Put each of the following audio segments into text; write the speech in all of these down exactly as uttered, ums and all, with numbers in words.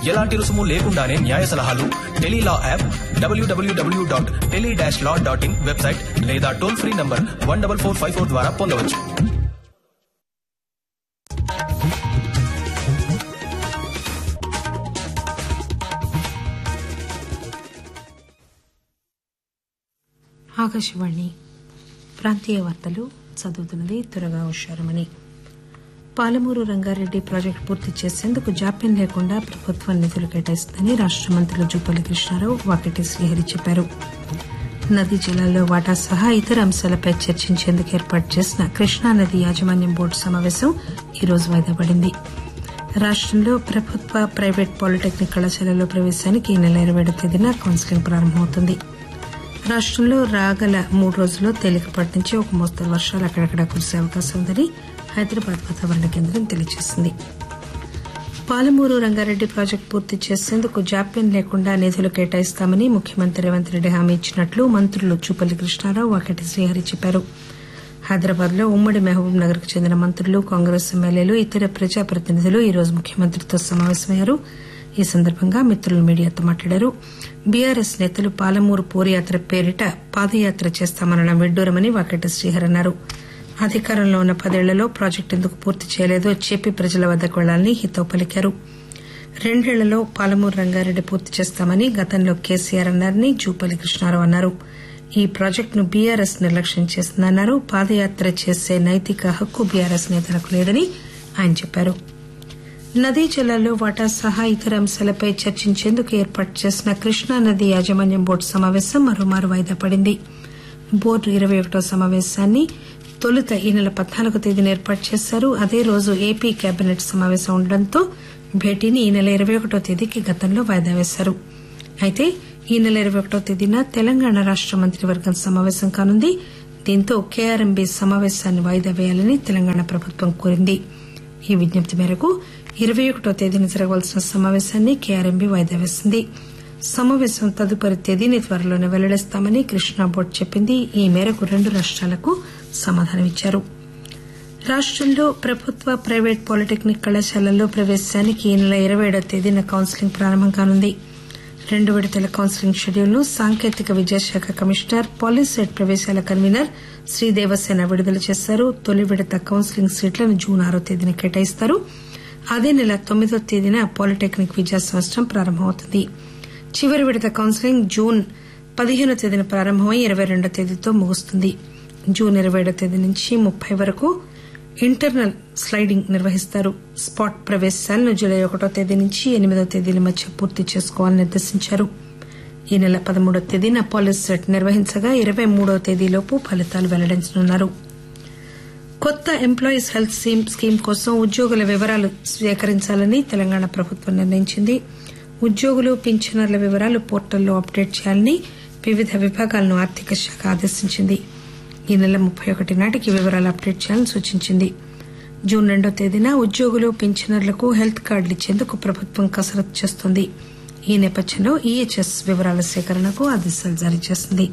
ఎలాంటి రుసుము లేకుండానే న్యాయ సలహాలు Tele-Law app, WWW dot tele dash law dot in website లేదా toll free number one double four five four ద్వారా పొందవచ్చు. ఆకాశవాణి ప్రాంతీయ వార్తలు చదువుతున్నది త్వరగా హుషారమణి. పాలమూరు రంగారెడ్డి ప్రాజెక్టు పూర్తి చేసేందుకు జాప్యం లేకుండా ప్రభుత్వం నిధులు కేటాయిస్తుందని రాష్ట మంత్రులు జూపల్లి కృష్ణారావు, వాకిటి శ్రీహరి చెప్పారు. నదీ జలాల్లో వాటా సహా ఇతర అంశాలపై చర్చించేందుకు ఏర్పాటు చేసిన కృష్ణానది యాజమాన్యం బోర్డు సమావేశం ఈరోజు వాయిదా పడింది. రాష్టంలో ప్రభుత్వ, ప్రైవేట్ పాలిటెక్నిక్ కళాశాలలో ప్రవేశానికి ఈ నెల ఇరవై ఏడవ తేదీన కౌన్సిలింగ్ ప్రారంభమవుతుంది. రాష్టంలో రాగల మూడు రోజుల్లో తేలికపాటి నుంచి ఒక మోస్తరు వర్షాలు అక్కడక్కడా కురిసే అవకాశం ఉందని హైదరాబాద్ వాతావరణ కేంద్రం తెలియజేసింది. పాలమూరు రంగారెడ్డి ప్రాజెక్టు పూర్తి చేసేందుకు జాప్యం లేకుండా నిధులు కేటాయిస్తామని ముఖ్యమంత్రి రేవంత్ రెడ్డి హామీ ఇచ్చినట్లు మంత్రులు జూపల్లి కృష్ణారావు, వాకిటి శ్రీహరి చెప్పారు. హైదరాబాద్ లో ఉమ్మడి మహబూబ్ నగర్ కు చెందిన మంత్రులు, కాంగ్రెస్ ఎమ్మెల్యేలు, ఇతర ప్రజాప్రతినిధులు ఈరోజు ముఖ్యమంత్రితో సమావేశమయ్యారు. ఈ సందర్భంగా మిత్రులు మీడియాతో మాట్లాడారు. బీఆర్ఎస్ నేతలు పాలమూరు పోరుయాత్ర పేరిట పాదయాత్ర చేస్తామనడం విడ్డూరమని వాకిటి శ్రీహరి అన్నారు. అధికారంలో ఉన్న పదేళ్లలో ప్రాజెక్టు ఎందుకు పూర్తి చేయలేదో చెప్పి ప్రజల వద్దకు వెళ్లాలని హితవు పలికారు. రెండేళ్లలో పాలమూరు రంగారెడ్డి పూర్తి చేస్తామని గతంలో కేసీఆర్ అన్నారని జూపల్లి కృష్ణారావు అన్నారు. ఈ ప్రాజెక్టును బీఆర్ఎస్ నిర్లక్ష్యం చేసిందన్నారు. పాదయాత్ర చేసే నైతిక హక్కు బీఆర్ఎస్ నేతలకు లేదని ఆయన చెప్పారు. నదీ జలాల్లో వాటా సహా ఇతర అంశాలపై చర్చించేందుకు ఏర్పాటు చేసిన కృష్ణానది యాజమాన్యం బోర్డు సమావేశం మరోమారు వాయిదా పడింది. బోర్డు ఇరవై ఒకటో సమావేశాన్ని తొలుత ఈ నెల పద్నాలుగో తేదీన ఏర్పాటు చేశారు. అదే రోజు ఏపీ కేబినెట్ సమావేశం ఉండడంతో భేటీని ఈ నెల ఇరవై ఒకటో తేదీకి గతంలో వాయిదా వేశారు. అయితే ఈ నెల ఇరవై ఒకటో తేదీన తెలంగాణ రాష్ట మంత్రివర్గం సమావేశం కానుంది. దీంతో కేఆర్ఎంబీ సమావేశాన్ని వాయిదా వేయాలని తెలంగాణ ప్రభుత్వం కోరింది. ఈ విజ్ఞప్తి మేరకు ఇరవై ఒకటో తేదీన జరగవలసిన సమావేశాన్ని కేఆర్ఎంబీ వాయిదా వేసింది. సమావేశం తదుపరి తేదీని త్వరలోనే వెల్లడిస్తామని కృష్ణా బోర్డు చెప్పింది. ఈ మేరకు రెండు రాష్టాలకు సమాధానమిచ్చారు. రాష్టంలో ప్రభుత్వ, ప్రైవేట్ పాలిటెక్నిక్ కళాశాలల్లో ప్రవేశానికి ఈ నెల ఇరవై ఏడవ తేదీన కౌన్సిలింగ్ ప్రారంభం కానుంది. రెండు విడతల కౌన్సిలింగ్ షెడ్యూల్ ను సాంకేతిక విద్యాశాఖ కమిషనర్, పాలిసెట్ ప్రవేశాల కన్వీనర్ శ్రీదేవసేన విడుదల చేశారు. తొలి విడత కౌన్సిలింగ్ సీట్లను జూన్ ఆరో తేదీన కేటాయిస్తారు. అదే నెల తొమ్మిదో తేదీన పాలిటెక్నిక్ విద్యా సంవత్సరం ప్రారంభమవుతుంది. చివరి విడత కౌన్సిలింగ్ జూన్ పదిహేనో తేదీన ప్రారంభమై ఇరవై రెండో తేదీతో ముగుస్తుంది. జూన్ ఇరవై ఏడో తేదీ నుంచి ముప్పై వరకు ఇంటర్నల్ స్లైడింగ్ నిర్వహిస్తారు. స్పాట్ ప్రవేశాలను జూలై ఒకటో తేదీ నుంచి ఎనిమిదో తేదీల మధ్య పూర్తి చేసుకోవాలని నిర్దేశించారు. ఈ నెల పదమూడో తేదీన పాలిసెట్ నిర్వహించగా ఇరవై మూడో తేదీలోపు ఫలితాలు వెల్లడించనున్నారు. కొత్త ఎంప్లాయీస్ హెల్త్ స్కీమ్ కోసం ఉద్యోగుల వివరాలు సేకరించాలని తెలంగాణ ప్రభుత్వం నిర్ణయించింది. ఉద్యోగులు, పింఛనర్ల వివరాలు పోర్టల్లో అప్డేట్ చేయాలని వివిధ విభాగాలను ఆర్థిక శాఖ ఆదేశించింది. ఈ నెల ముప్పై ఒకటి నాటికి వివరాలు అప్డేట్ చేయాలని సూచించింది. జూన్ రెండో తేదీన ఉద్యోగులు, పింఛనర్లకు హెల్త్ కార్డులు ఇచ్చేందుకు ప్రభుత్వం కసరత్తు చేస్తోంది. ఈ నేపథ్యంలో ఈహెచ్ఎస్ వివరాల సేకరణకు ఆదేశాలు జారీ చేసింది.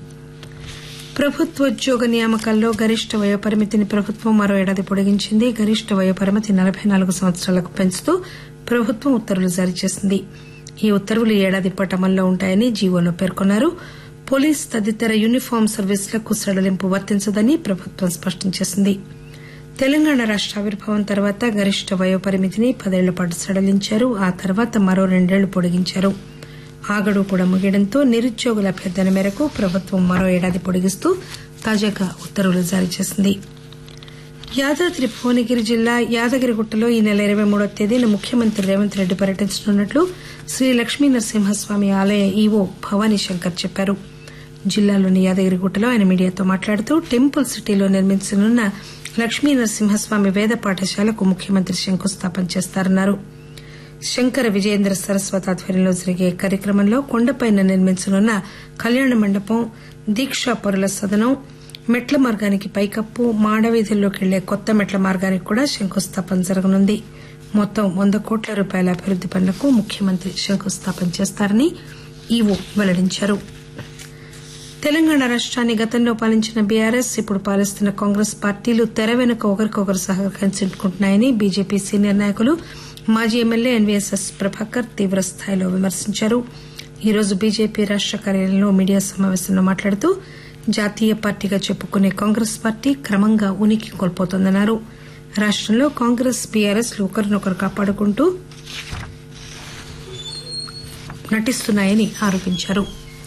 ప్రభుత్వోద్యోగ నియామకాల్లో గరిష్ట వయోపరిమితిని ప్రభుత్వం మరో ఏడాది పొడిగించింది. గరిష్ట వయోపరిమితి నలబై నాలుగు సంవత్సరాలకు పెంచుతూ ప్రభుత్వం ఉత్తర్వులు జారీ చేసింది. ఈ ఉత్తర్వులు ఏడాది పాటు అమల్లో ఉంటాయని జీవోలో పేర్కొన్నారు. పోలీస్ తదితర యూనిఫామ్ సర్వీసులకు సడలింపు వర్తించదని ప్రభుత్వం స్పష్టం చేసింది. తెలంగాణ రాష్ట ఆవిర్భావం తర్వాత గరిష్ట వయోపరిమితిని పదేళ్ల పాటు సడలించారు. ఆ తర్వాత మరో రెండేళ్లు పొడిగించారు. ఆ గడువు కూడా ముగియడంతో నిరుద్యోగుల అభ్యర్థన మేరకు ప్రభుత్వం మరో ఏడాది పొడిగిస్తూ తాజాగా ఉత్తర్వులు జారీ చేసింది. యాదాద్రి భువనగిరి జిల్లా యాదగిరిగుట్టలో ఈ నెల ఇరవై మూడో తేదీన ముఖ్యమంత్రి రేవంత్ రెడ్డి పర్యటించనున్నట్లు శ్రీ లక్ష్మీ నరసింహస్వామి ఆలయ ఈవో భవానీ శంకర్ చెప్పారు. జిల్లాలోని యాదగిరిగుట్టలో ఆయన మీడియాతో మాట్లాడుతూ టెంపుల్ సిటీలో నిర్మించనున్న లక్ష్మీ నరసింహస్వామి వేద పాఠశాలకు ముఖ్యమంత్రి శంకుస్థాపన చేస్తారన్నారు. శంకర విజయేంద్ర సరస్వతి ఆధ్వర్యంలో జరిగే కార్యక్రమంలో కొండపైన నిర్మించనున్న కళ్యాణ మండపం, దీక్షా పరుల సదనం, మెట్ల మార్గానికి పైకప్పు, మాడవీధుల్లోకి వెళ్లే కొత్త మెట్ల మార్గానికి కూడా శంకుస్థాపన జరగనుంది. మొత్తం వంద కోట్ల రూపాయల అభివృద్ది పనులకు ముఖ్యమంత్రి శంకుస్థాపన చేస్తారని ఈవో వెల్లడించారు. తెలంగాణ రాష్ట్రాన్ని గతంలో పాలించిన బీఆర్ఎస్, ఇప్పుడు పాలిస్తున్న కాంగ్రెస్ పార్టీలు తెర వెనుక ఒకరికొకరు సహకరించుకుంటున్నాయని బీజేపీ సీనియర్ నాయకులు మాజీ ఎమ్మెల్యే ఎన్వీఎస్ఎస్ ప్రభాకర్ తీవ్రస్థాయిలో విమర్శించారు. ఈరోజు బీజేపీ రాష్ట కార్యాలయంలో మీడియా సమావేశంలో మాట్లాడుతూ జాతీయ పార్టీగా చెప్పుకునే కాంగ్రెస్ పార్టీ క్రమంగా ఉనికి కోల్పోతోందన్నారు. రాష్టంలో కాంగ్రెస్ బీఆర్ఎస్ లు ఒకరినొకరు కాపాడుకుంటూ నటిస్తున్నాయని ఆరోపించారు.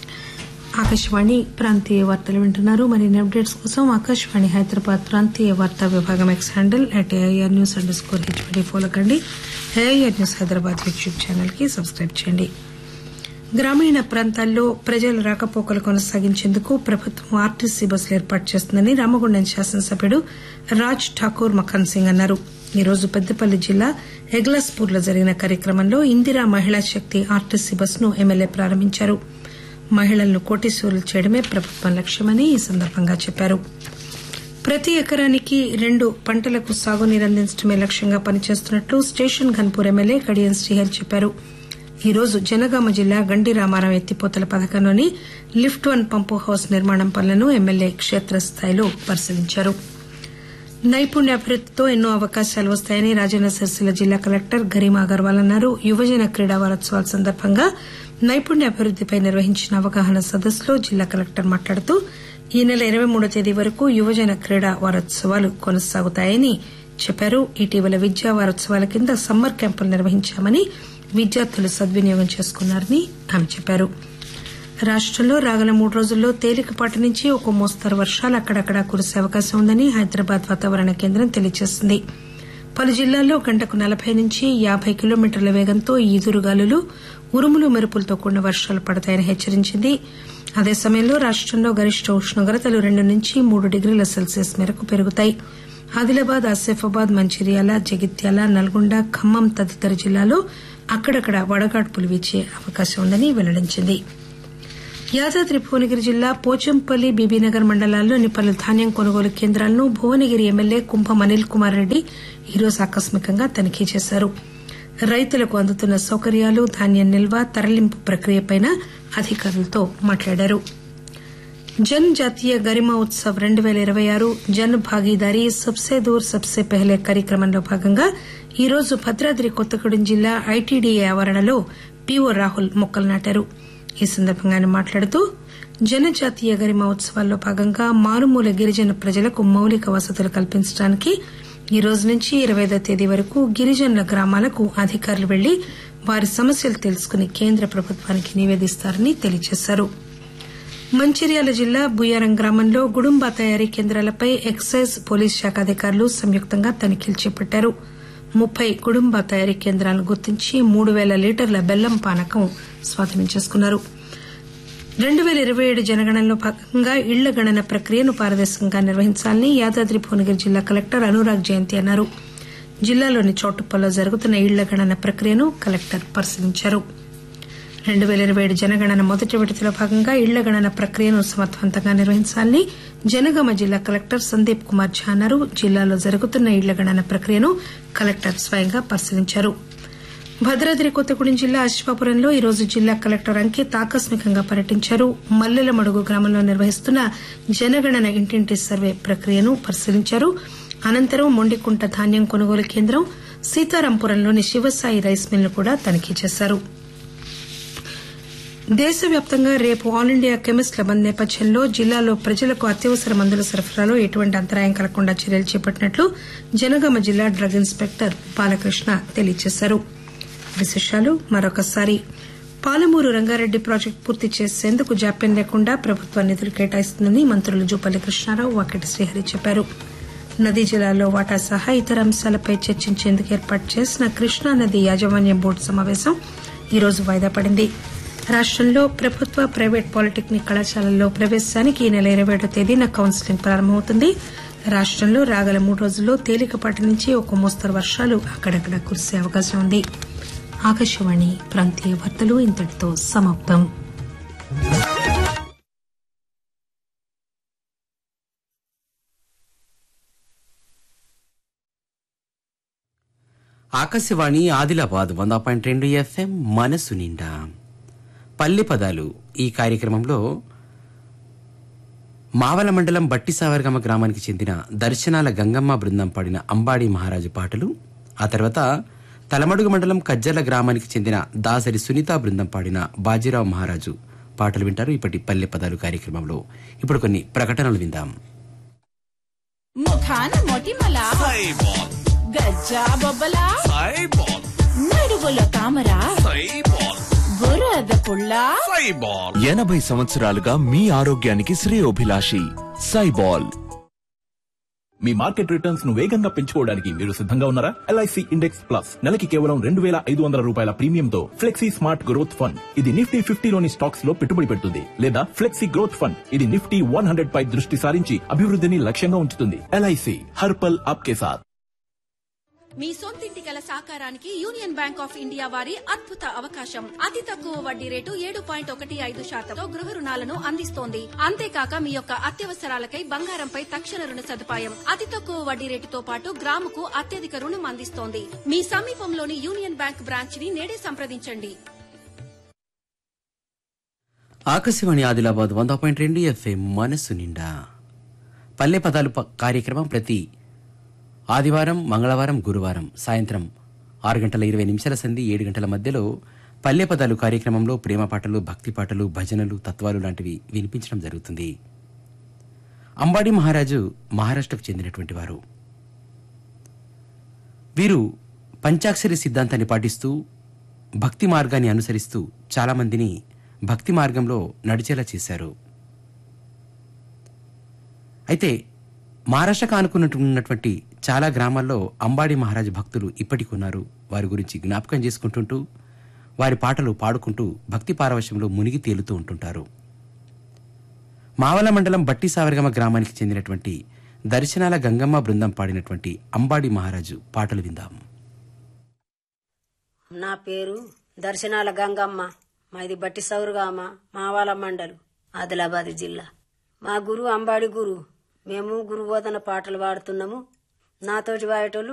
ఆకాశవాణి ప్రాంతీయ వార్తలు వింటున్నారు. మరిన్ని అప్డేట్స్ కోసం ఆకాశవాణి హైదరాబాద్ ప్రాంతీయ వార్తా విభాగం X handle at AIR news under score HPD follow కండి. AIR news Hyderabad YouTube channel కి సబ్స్క్రైబ్ చేయండి. గ్రామీణ ప్రాంతాల్లో ప్రజల రాకపోకలు కొనసాగించేందుకు ప్రభుత్వం ఆర్టీసీ బస్సులు ఏర్పాటు చేస్తుందని రామగుండం శాసనసభ్యుడు రాజ్ ఠాకూర్ మఖన్ సింగ్ అన్నారు. ఈరోజు పెద్దపల్లి జిల్లా ఎగ్లాస్పూర్ లో జరిగిన కార్యక్రమంలో ఇందిరా మహిళా శక్తి ఆర్టీసీ బస్సును ఎమ్మెల్యే ప్రారంభించారు. మహిళలను కోటీశ్వరులు చేయడమే ప్రభుత్వం లక్ష్యమని ఈ సందర్భంగా చెప్పారు. ప్రతి ఎకరానికి రెండు పంటలకు సాగునీరు అందించడమే లక్ష్యంగా పనిచేస్తున్నట్లు స్టేషన్ ఘన్పూర్ ఎమ్మెల్యే కడియం శ్రీహరి చెప్పారు. ఈ రోజు జనగామ జిల్లా గండి రామారం ఎత్తిపోతల పథకంలోని లిఫ్ట్ వన్ పంపు హౌస్ నిర్మాణం పనులను ఎమ్మెల్యే క్షేత్రస్థాయిలో పరిశీలించారు. నైపుణ్యాభివృద్దితో ఎన్నో అవకాశాలు వస్తాయని రాజన్న సిరిసిల్ల జిల్లా కలెక్టర్ గరిమా అగర్వాల్ అన్నారు. యువజన క్రీడా వారోత్సవాల సందర్భంగా నైపుణ్యాభివృద్దిపై నిర్వహించిన అవగాహన సదస్సులో జిల్లా కలెక్టర్ మాట్లాడుతూ ఈ నెల ఇరవై మూడో తేదీ వరకు యువజన క్రీడా వారోత్సవాలు కొనసాగుతాయని చెప్పారు. ఇటీవల విద్యా వారోత్సవాల కింద సమ్మర్ క్యాంపులు నిర్వహించామని, విద్యార్థులు సద్వినియోగం చేసుకున్నారని ఆమె చెప్పారు. రాష్టంలో రాగల మూడు రోజుల్లో తేలికపాటి నుంచి ఒక మోస్తరు వర్షాలు అక్కడక్కడా కురిసే అవకాశం ఉందని హైదరాబాద్ వాతావరణ కేంద్రం తెలియజేసింది. పలు జిల్లాల్లో గంటకు నలభై నుంచి యాబై కిలోమీటర్ల వేగంతో ఈదురుగాలులు, ఉరుములు మెరుపులతో కూడిన వర్షాలు పడతాయని హెచ్చరించింది. అదే సమయంలో రాష్టంలో గరిష్ట ఉష్ణోగ్రతలు రెండు నుంచి మూడు డిగ్రీల సెల్సియస్ మేరకు పెరుగుతాయి. ఆదిలాబాద్, ఆసిఫాబాద్, మంచిర్యాల, జగిత్యాల, నల్గొండ, ఖమ్మం తదితర జిల్లాల్లో అక్కడక్కడ వడగాడ్పులు వీచే అవకాశం ఉందని వెల్లడించింది. యాదాద్రి భువనగిరి జిల్లా పోచంపల్లి, బీబీనగర్ మండలాల్లోని పలు ధాన్యం కొనుగోలు కేంద్రాలను భువనగిరి ఎమ్మెల్యే కుంభం అనిల్ కుమార్ రెడ్డి ఈరోజు ఆకస్మికంగా తనిఖీ చేశారు. రైతులకు అందుతున్న సౌకర్యాలు, ధాన్యం నిల్వ, తరలింపు ప్రక్రియపై అధికారులతో మాట్లాడారు. జన్ జాతీయ గరిమా ఉత్సవ్ రెండు పేల ఇరవై ఆరు జన్ భాగీదారీ సబ్సే దూర్ సబ్సే పెహ్లే కార్యక్రమంలో భాగంగా ఈరోజు భద్రాద్రి కొత్తగూడెం జిల్లా ఐటీడీఏ ఆవరణలో పీఓ రాహుల్ మొక్కలు నాటారు. ఈ సందర్భంగా ఆయన మాట్లాడుతూ జనజాతీయ గరిమా ఉత్సవాల్లో భాగంగా మారుమూల గిరిజన ప్రజలకు మౌలిక వసతులు కల్పించడానికి ఈ రోజు నుంచి ఇరవై ఐదో తేదీ వరకు గిరిజనుల గ్రామాలకు అధికారులు వెళ్లి వారి సమస్యలు తెలుసుకుని కేంద్ర ప్రభుత్వానికి నివేదిస్తారని తెలియజేశారు. మంచిర్యాల జిల్లా బుయ్యారం గ్రామంలో గుడుంబా తయారీ కేంద్రాలపై ఎక్సైజ్, పోలీస్ శాఖ అధికారులు సంయుక్తంగా తనిఖీలు చేపట్టారు. ముప్పై గుడుంబా తయారీ కేంద్రాలను గుర్తించి మూడు పేల లీటర్ల బెల్లం పానకం స్వాధీనం చేసుకున్నారు. రెండు పేల ఇరవై ఏడు జనగణనలో భాగంగా ఇళ్ల గణన ప్రక్రియను పారదర్శకంగా నిర్వహించాలని యాదాద్రి భువనగిరి జిల్లా కలెక్టర్ అనురాగ్ జయంతి అన్నారు. జిల్లాలోని చౌటుప్పల్లో జరుగుతున్న ఇళ్ల గణన ప్రక్రియను కలెక్టర్ పరిశీలించారు. రెండు పేల ఇరవై ఏడు జనగణన మొదటి విడతలో భాగంగా ఇళ్ల గణన ప్రక్రియను సమర్థవంతంగా నిర్వహించాలని జనగామ జిల్లా కలెక్టర్ సందీప్ కుమార్ ఝా అన్నారు. జిల్లాలో జరుగుతున్న ఇళ్ల గణన ప్రక్రియను కలెక్టర్ స్వయంగా పరిశీలించారు. భద్రాద్రి కొత్తగూడెం జిల్లా అశ్వాపురంలో ఈరోజు జిల్లా కలెక్టర్ అంకిత్ ఆకస్మికంగా పర్యటించారు. మల్లెలమడుగు గ్రామంలో నిర్వహిస్తున్న జనగణన ఇంటింటి సర్వే ప్రక్రియను పరిశీలించారు. అనంతరం మొండికుంట ధాన్యం కొనుగోలు కేంద్రం, సీతారాంపురంలోని శివసాయి రైస్ మిల్ను కూడా తనిఖీ చేశారు. దేశవ్యాప్తంగా రేపు ఆల్ ఇండియా కెమిస్టుల బంద్ నేపథ్యంలో జిల్లాలో ప్రజలకు అత్యవసర మందుల సరఫరాలో ఎటువంటి అంతరాయం కలగకుండా చర్యలు చేపట్టినట్లు జనగామ జిల్లా డ్రగ్ ఇన్స్పెక్టర్ బాలకృష్ణ తెలియజేశారు. విశేషాలు మరొకసారి. పాలమూరు రంగారెడ్డి ప్రాజెక్టు పూర్తి చేసేందుకు జాప్యం లేకుండా ప్రభుత్వం నిధులు కేటాయిస్తుందని మంత్రులు జూపల్లి కృష్ణారావు, వాకిటి శ్రీహరి చెప్పారు. నదీ జలాల్లో వాటా సహా ఇతర అంశాలపై చర్చించేందుకు ఏర్పాటు చేసిన కృష్ణానది యాజమాన్య బోర్డు సమావేశం ఈరోజు వాయిదా పడింది. రాష్టంలో ప్రభుత్వ, ప్రైవేట్ పాలిటెక్నిక్ కళాశాలల్లో ప్రవేశానికి ఈ నెల ఇరవై ఏడో తేదీన కౌన్సిలింగ్ ప్రారంభమవుతుంది. రాష్టంలో రాగల మూడు రోజుల్లో తేలికపాటి నుంచి ఒక మోస్తరు వర్షాలు అక్కడక్కడ కురిసే అవకాశం ఉంది. ఆకాశవాణి ప్రాంతీయ వార్తలు ఇంతటితో సమాప్తం. ఆకాశవాణి ఆదిలాబాద్ వంద పాయింట్ రెండు ఎఫ్ఎం మనసు నిండా పల్లి పదాలు. ఈ కార్యక్రమంలో మావల మండలం బట్టిసావర్గమ గ్రామానికి చెందిన దర్శనాల గంగమ్మ బృందం పాడిన అంబాడి మహారాజు పాటలు, ఆ తర్వాత తలమడుగు మండలం కజ్జర్ల గ్రామానికి చెందిన దాసరి సునీత బృందం పాడిన బాజీరావు మహారాజు పాటలు వింటారు ఇప్పటి పల్లె పదాలు కార్యక్రమంలో. ఇప్పుడు కొన్ని ప్రకటనలు విందాం. ముఖాన మొటిమల గజ్జా బొబ్బల నడుగుల తామర బురద పుల్ల ఎనభై సంవత్సరాలుగా మీ ఆరోగ్యానికి శ్రేయోభిలాషి సైబాల్. మీ మార్కెట్ రిటర్న్స్ ను వేగంగా పెంచుకోవడానికి మీరు సిద్ధంగా ఉన్నారా? ఎల్ఐసి ఇండెక్స్ ప్లస్ నెలకి కేవలం రెండు వేల ఐదు వందల రూపాయల ప్రీమియంతో ఫ్లెక్సీ స్మార్ట్ గ్రోత్ ఫండ్. ఇది నిఫ్టీ ఫిఫ్టీలోని స్టాక్స్ లో పెట్టుబడి పెడుతుంది. లేదా ఫ్లెక్సీ గ్రోత్ ఫండ్, ఇది నిఫ్టీ వన్ హండ్రెడ్ పై దృష్టి సారించి అభివృద్ధిని లక్ష్యంగా ఉంచుతుంది. ఎల్ఐసి హర్పల్ ఆప్కే సాథ్. మీ సొంతింటి కల సాకారానికి యూనియన్ బ్యాంక్ ఆఫ్ ఇండియా వారి అద్భుత అవకాశం. అతి తక్కువ వడ్డీ రేటు ఏడు పాయింట్ ఒకటి ఐదు శాతంతో గృహ రుణాలను అందిస్తోంది. అంతేకాక మీ యొక్క అత్యవసరాలకై బంగారంపై తక్షణ రుణ సదుపాయం. అతి తక్కువ వడ్డీ రేటుతో పాటు గ్రాముకు అత్యధిక రుణం అందిస్తోంది. మీ సమీపంలోని యూనియన్ బ్యాంక్ బ్రాంచ్ ని నేడే సంప్రదించండి. ఆకాశవాణి ఆదిలాబాద్ వంద పాయింట్ రెండు ఎఫ్ఎం మనసు నిండా పల్లె పదాలు ప- కార్యక్రమం ప్రతి ఆదివారం, మంగళవారం, గురువారం సాయంత్రం ఆరు గంటల ఇరవై నిమిషాల సంధి ఏడు గంటల మధ్యలో పల్లె పదాలు కార్యక్రమంలో ప్రేమ పాటలు, భక్తి పాటలు, భజనలు, తత్వాలు లాంటివి వినిపించడం జరుగుతుంది. అంబాడి మహారాజు మహారాష్ట్రకు చెందినటువంటి వారు. వీరు పంచాక్షరి సిద్ధాంతాన్ని పాటిస్తూ భక్తి మార్గాన్ని అనుసరిస్తూ చాలామందిని భక్తి మార్గంలో నడిచేలా చేశారు. అయితే మహారాష్ట్రకు ఆనుకున్నటువంటి చాలా గ్రామాల్లో అంబాడి మహారాజు భక్తులు ఇప్పటికి ఉన్నారు. వారి గురించి జ్ఞాపకం చేసుకుంటుంటూ వారి పాటలు పాడుకుంటూ భక్తి పారవశ్యంలో మునిగి తేలుతూ ఉంటుంటారు. మావల మండలం బట్టి సావర్గమ గ్రామానికి చెందినటువంటి దర్శనాల గంగమ్మ బృందం పాడినటువంటి అంబాడి మహారాజు పాటలు విందాం. నా పేరు దర్శనాల గంగమ్మ. మాది బట్టి సౌరుగామ, మావాల మండలు, ఆదిలాబాద్ జిల్లా. మా గురు అంబాడి గురు. మేము గురుబోధన పాటలు పాడుతున్నాము. నాతోటి వాడేటోళ్ళు